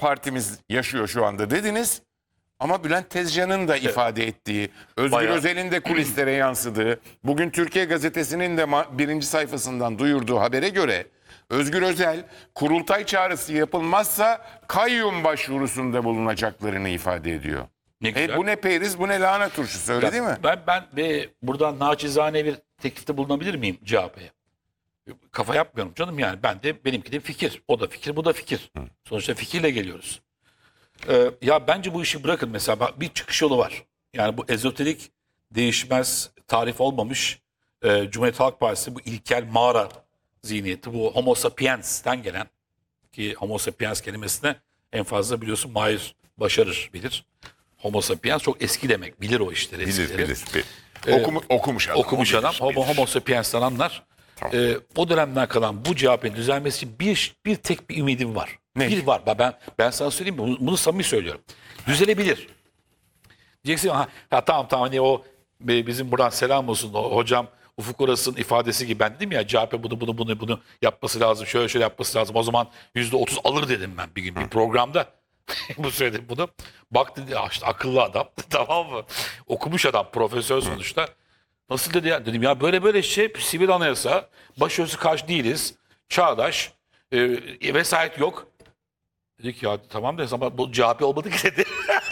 partimiz yaşıyor şu anda dediniz. Ama Bülent Tezcan'ın da ifade ettiği, Özgür Bayağı. Özel'in de kulislere yansıdığı, bugün Türkiye Gazetesi'nin de birinci sayfasından duyurduğu habere göre Özgür Özel kurultay çağrısı yapılmazsa kayyum başvurusunda bulunacaklarını ifade ediyor. Ne güzel. Bu ne periz, bu ne lahana turşusu, öyle değil mi? Ben buradan naçizane bir teklifte bulunabilir miyim CHP'ye? Kafa yapmıyorum canım yani. Benimki de fikir. O da fikir, bu da fikir. Sonuçta fikirle geliyoruz. Ya bence bu işi bırakın mesela. Bir çıkış yolu var. Yani bu ezoterik, değişmez, tarif olmamış Cumhuriyet Halk Partisi bu ilkel mağara zihniyeti, bu Homo sapiens'ten gelen, ki Homo sapiens kelimesine en fazla biliyorsun Mahir Başarır bilir. Homo sapiens çok eski demek. Bilir o işleri. eskileri. Okumuş adam. Okumuş adam. Homo sapiens'ten anlar. Tamam. O dönemden kalan bu CHP'nin düzelmesi için bir tek bir ümidim var. Ne? Bir var. Ben sana söyleyeyim mi? Bunu samimi söylüyorum. Düzelebilir. Diyeceksin tamam hani o bizim buradan selam olsun o hocam Ufuk Oras'ın ifadesi gibi, ben dedim ya CHP bunu yapması lazım, şöyle yapması lazım. O zaman %30 alır dedim ben bir gün bir programda. Bu söyledim bunu. Bak dedi işte akıllı adam tamam mı? Okumuş adam, profesör sonuçta. Nasıl dedi ya? Dedim ya böyle sivil anayasa, başörtüsü karşı değiliz, çağdaş, vesayet yok. Dedik ya tamam da ama bu CHP olmadı ki dedi.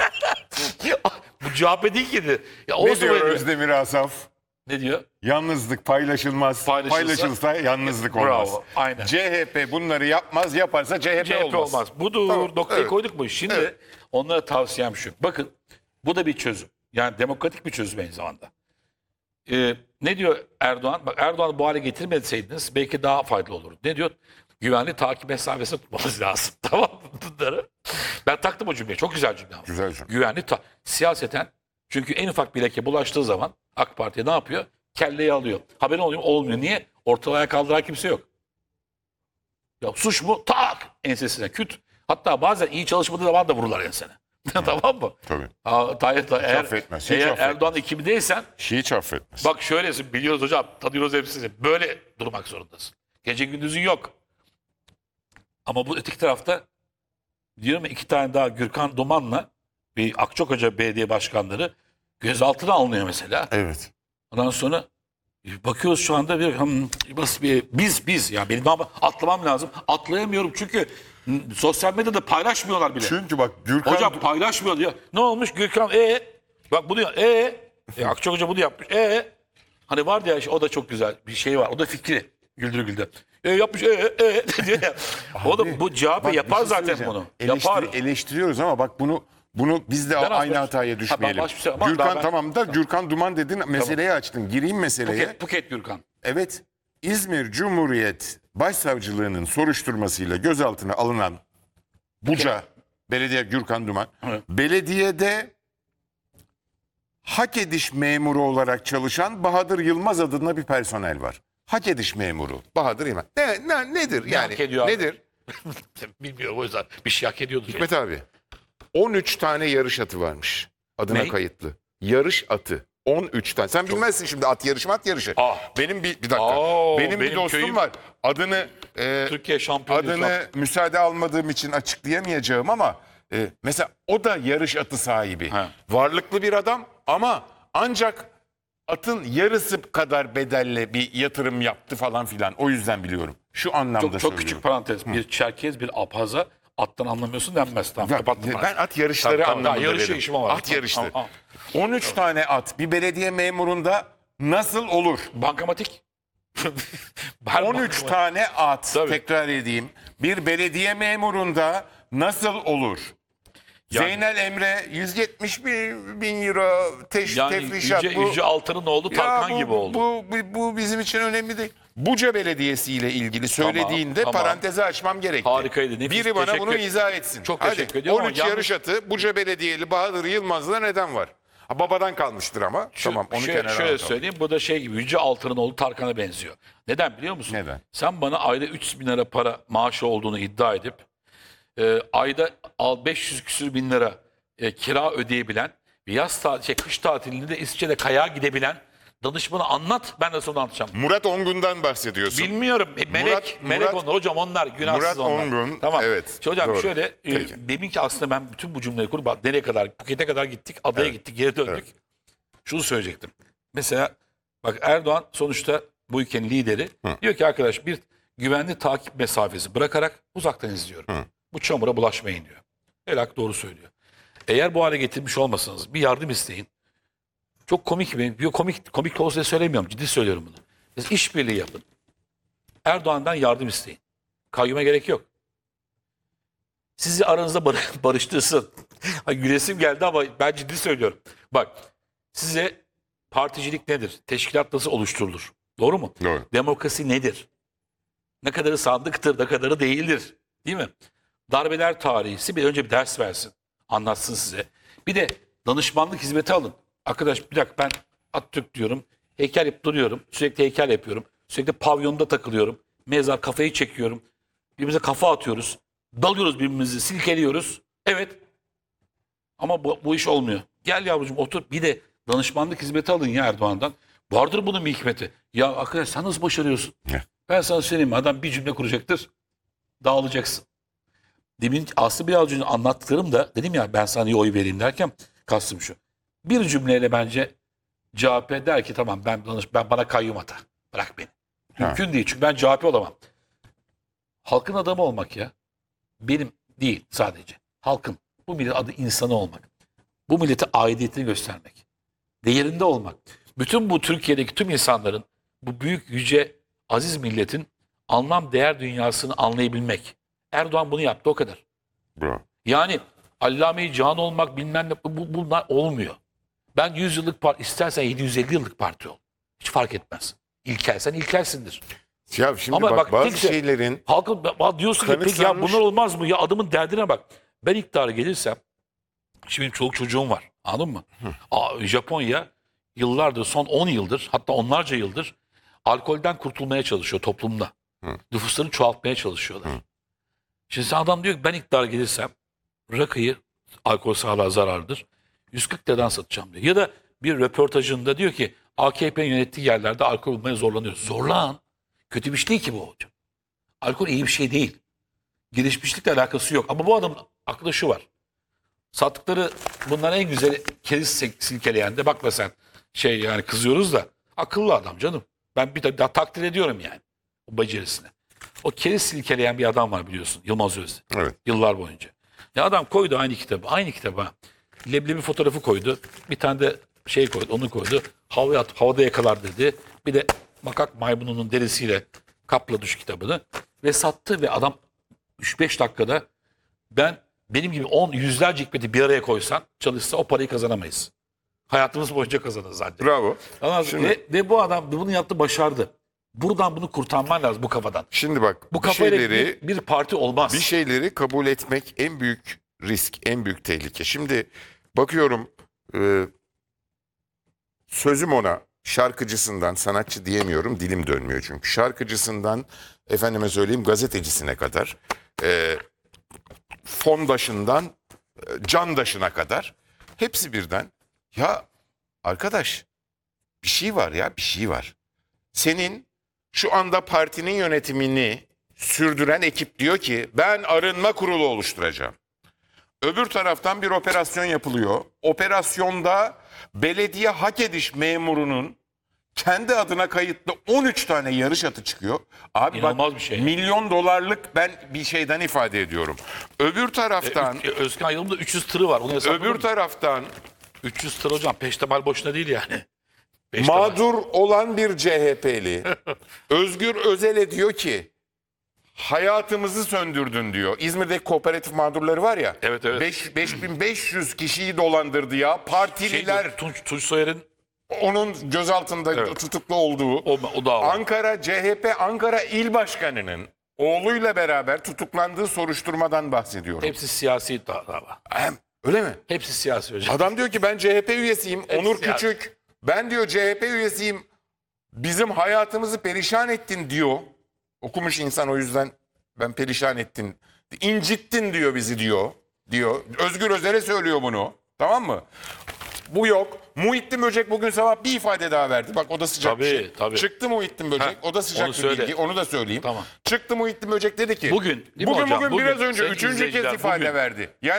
Bu CHP değil ki dedi. Ya, Ne diyor dedi. Özdemir Asaf? Ne diyor? Yalnızlık paylaşılmaz. Paylaşılsa yalnızlık olmaz. Bravo, aynen. CHP bunları yapmaz, yaparsa CHP, CHP olmaz. Budur. Tamam, Noktayı evet. koyduk mu? Şimdi Evet. onlara tavsiyem şu. Bakın bu da bir çözüm. Yani demokratik bir çözüm aynı zamanda. Ne diyor Erdoğan? Bak Erdoğan'ı bu hale getirmeseydiniz belki daha faydalı olurdu. Ne diyor? Güvenli takip mesafesini tutmamız lazım. Tamam mı? Bunları. Ben taktım o cümleyi. Çok güzel cümle. Güzel cümle. Güvenli siyaseten, çünkü en ufak bir leke bulaştığı zaman AK Parti ne yapıyor? Kelleyi alıyor. Haberin oluyor mu? Olmuyor. Niye? Ortalığa kaldıran kimse yok. Ya suç mu? Tak! Ensesine küt. Hatta bazen iyi çalışmadığı zaman da vururlar ensene. Tamam mı? Tabii. Eğer affetmez, hiç eğer affetmez. Erdoğan ekibindeysen Hiç affetmez. bak şöylesin, biliyoruz hocam, tanıyoruz hepsini. Böyle durmak zorundasın. Gece gündüzün yok. Ama bu öteki tarafta diyorum ya, 2 tane daha Gürkan Duman'la bir Akçakoca Belediye Başkanları gözaltına alınıyor mesela. Evet. Ondan sonra bakıyoruz şu anda biz ya benim daha atlamam lazım. Atlayamıyorum çünkü sosyal medyada paylaşmıyorlar bile. Çünkü bak Gürkan... Hocam paylaşmıyor diyor. Ne olmuş Gürkan? Bak bunu Akçakoca bunu yapmış. Hani vardı ya o da çok güzel bir şey var. O da fikri. Güldür güldür. Yapmış diyor ya. O da bu CHP Bak, yapar bir şey zaten söyleyeceğim. bunu. Yapar. Eleştiriyoruz ama bak bunu biz de Ben aynı aslında- hataya düşmeyelim. başka bir şey- ama daha Gürkan ben- tamam da Gürkan Duman dedin, meseleyi açtın. Gireyim meseleye. Buket Gürkan. Evet, İzmir Cumhuriyet Başsavcılığı'nın soruşturmasıyla gözaltına alınan Buca Belediye Gürkan Duman, Evet. belediyede hak ediş memuru olarak çalışan Bahadır Yılmaz adında bir personel var. Hak ediş memuru Bahadır Yılmaz. Nedir yani? hak ediyor abi? Nedir? Bilmiyorum, o yüzden bir şey hak ediyordur. Hikmet abi, 13 tane yarış atı varmış adına Ne? kayıtlı. Yarış atı. 13 tane. Sen bilmezsin şimdi at yarışı. Benim bir dakika. Benim bir benim dostum köyüm- var. Adını Türkiye şampiyonu. adını müsaade almadığım için açıklayamayacağım ama mesela o da yarış atı sahibi. He. Varlıklı bir adam ama ancak atın yarısı kadar bedelle bir yatırım yaptı falan filan. O yüzden biliyorum. Şu anlamda Çok söylüyorum. küçük parantez. Bir Çerkez, bir Apaza attan anlamıyorsun denmez. Tamam, Ya, kapattım. ben at yarışları anlamında yarışı dedim. işim var. At yarışları. Tamam. 13 tane at bir belediye memurunda nasıl olur? Bankamatik. 13 tane at, Tabii. tekrar edeyim, bir belediye memurunda nasıl olur? Yani- Zeynel Emre 171 bin euro tefrişat. Yüce Altan'ın oğlu Tarkan gibi oldu. Bu bizim için önemli değil. Buca Belediyesi ile ilgili söylediğinde tamam. parantezi açmam gerekti. Harikaydı, nefis. Biri bana bunu Teşekkür- izah etsin. Çok Hadi, teşekkür ediyorum 13 ama yarış atı Buca Belediyeli Bahadır Yılmaz'da neden var? Ha, babadan kalmıştır ama. Tamam onu kenara Şöyle atalım. söyleyeyim, bu da şey gibi, Yüce Altan'ın oğlu Tarkan'a benziyor. Neden biliyor musun? Neden? Sen bana ayda 300 bin lira para maaşı olduğunu iddia edip ayda 500 küsür bin lira kira ödeyebilen, kış tatilinde de İsviçre'de kayağa gidebilen danışmanı anlat, ben de sana anlatacağım. Murat Ongun'dan bahsediyorsun. Bilmiyorum. Melek onlar. Hocam onlar günahsız Murat onlar. Ongun, Tamam. evet, Şimdi hocam doğru. şöyle Peki. demin ki aslında ben bütün bu cümleyi kurup bak, nereye kadar, Phuket'e kadar gittik, adaya gittik, geri döndük. Şunu söyleyecektim. Mesela bak Erdoğan sonuçta bu ülkenin lideri. Diyor ki arkadaş bir güvenli takip mesafesi bırakarak uzaktan izliyorum. Bu çamura bulaşmayın diyor. Elak doğru söylüyor. Eğer bu hale getirmiş olmasanız bir yardım isteyin. Çok komik bir komik olsa söylemiyorum. Ciddi söylüyorum bunu. Siz işbirliği yapın. Erdoğan'dan yardım isteyin. Kayyuma gerek yok. Sizi aranızda barıştırsın. Gülesim geldi ama ben ciddi söylüyorum. Bak size particilik nedir? Teşkilat nasıl oluşturulur? Doğru mu? Doğru. Demokrasi nedir? Ne kadarı sandıktır, ne kadarı değildir. Değil mi? Darbeler tarihi bir önce bir ders versin. Anlatsın size. Bir de danışmanlık hizmeti alın. Arkadaş bir dakika ben Atatürk diyorum. Heykel yapıp duruyorum. Sürekli heykel yapıyorum. Sürekli pavyonda takılıyorum. Mezar kafayı çekiyorum. Birbirimize kafa atıyoruz. Dalıyoruz birbirimizi, silkeliyoruz. Evet. Ama bu iş olmuyor. Gel yavrucuğum otur. Bir de danışmanlık hizmeti alın ya Erdoğan'dan. Vardır bunun bir hikmeti. Ya arkadaş sen nasıl başarıyorsun? Ne? Ben sana söyleyeyim mi? Adam bir cümle kuracaktır. Dağılacaksın. Demin Aslı Bilalcı'nın anlattıklarım da dedim ya ben sana iyi oy vereyim derken kastım şu. Bir cümleyle bence CHP der ki tamam ben bana kayyum ata. Bırak beni. Mümkün değil çünkü ben CHP olamam. Halkın adamı olmak ya. Benim değil sadece. Halkın. Bu millet adı insanı olmak. Bu millete aidiyetini göstermek. Değerinde olmak. Bütün bu Türkiye'deki tüm insanların bu büyük, yüce, aziz milletin anlam, değer dünyasını anlayabilmek. Erdoğan bunu yaptı o kadar. Bravo. Yani Allame-i Cihan olmak bilmem ne bunlar olmuyor. Ben 100 yıllık parti istersen 750 yıllık parti ol. Hiç fark etmez. İlkelsen ilkelsindir. Ya şimdi Ama bak bazı tek şey, şeylerin halkın diyorsun ki peki ya bunlar olmaz mı? Ya adamın derdine bak. Ben iktidara gelirsem şimdi benim çoluk çocuğum var. Anladın mı? Japonya yıllardır son 10 yıldır hatta onlarca yıldır alkolden kurtulmaya çalışıyor toplumda. Nüfuslarını çoğaltmaya çalışıyorlar. Şimdi adam diyor ki ben iktidara gelirsem rakıyı alkol sağlığa zararlıdır. 140 liradan satacağım diyor. Ya da bir röportajında diyor ki AKP'nin yönettiği yerlerde alkol bulmaya zorlanıyor. Zorlan. Kötü bir şey değil ki bu hocam. Alkol iyi bir şey değil. Gelişmişlikle alakası yok. Ama bu adamın aklında şu var. Sattıkları bunların en güzeli keriz silkeleyen de bakma sen yani kızıyoruz da akıllı adam canım. Ben bir daha takdir ediyorum yani o becerisine. O keriz silkeleyen bir adam var biliyorsun Yılmaz Özde. evet. Yıllar boyunca. Ya adam koydu aynı kitaba leblebi fotoğrafı koydu. Bir tane de koydu onu koydu. Havada yakalar dedi. Bir de makak maymununun derisiyle kapladı şu kitabını ve sattı ve adam 3-5 dakikada benim gibi yüzlerce hikmeti bir araya koysan çalışsa o parayı kazanamayız. Hayatımız boyunca kazanırız ancak. Bravo. Şimdi, ve bu adam bunu yaptı başardı. Buradan bunu kurtarman lazım bu kafadan. Şimdi bak Bu kafayla bir parti olmaz. bir şeyleri kabul etmek en büyük risk, en büyük tehlike. Şimdi bakıyorum sözüm ona şarkıcısından, sanatçı diyemiyorum dilim dönmüyor çünkü. Şarkıcısından efendime söyleyeyim gazetecisine kadar fondaşından candaşına kadar hepsi birden ya arkadaş bir şey var ya bir şey var. Senin şu anda partinin yönetimini sürdüren ekip diyor ki ben arınma kurulu oluşturacağım. Öbür taraftan bir operasyon yapılıyor. Operasyonda belediye hak ediş memurunun kendi adına kayıtlı 13 tane yarış atı çıkıyor. Abi İnanılmaz bak bir şey. milyon dolarlık ben bir şeyden ifade ediyorum. Öbür taraftan Özkan Yılmaz'da 300 tırı var. Onu hesapladın öbür mı? taraftan 300 tır hocam peştemal boşuna değil yani. Peştemal. mağdur olan bir CHP'li Özgür Özel'e diyor ki hayatımızı söndürdün diyor. İzmir'deki kooperatif mağdurları var ya. Evet, evet. 5500 kişiyi dolandırdı ya. Partililer Tunç Soyer'in onun gözaltında Evet. tutuklu olduğu. o da var. Ankara CHP Ankara İl Başkanı'nın oğluyla beraber tutuklandığı soruşturmadan bahsediyorum. Hepsi siyasi dava. Öyle mi? Hepsi siyasi hocam. Adam diyor ki ben CHP üyesiyim. Onur siyasi. Küçük. Ben diyor CHP üyesiyim. Bizim hayatımızı perişan ettin diyor. Okumuş insan o yüzden ben perişan ettin. İncittin diyor bizi diyor. Özgür Özel'e söylüyor bunu. Tamam mı? Bu yok. Muhittin Böcek bugün sabah bir ifade daha verdi. Bak o da sıcak bir Tabii, şey. tabii. Çıktı Muhittin Böcek. Heh, o da sıcak onu bir söyle. bilgi. Onu da söyleyeyim. Tamam. Çıktı Muhittin Böcek dedi ki. Bugün, değil mi hocam? Bugün biraz Bugün önce sevgili üçüncü kez izleyiciler, ifade bugün. verdi. Yani